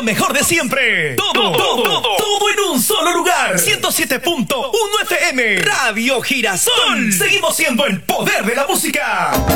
mejor de siempre. Todo en un solo lugar. 107.1 FM. Radio Girasol. Seguimos siendo el poder de la música.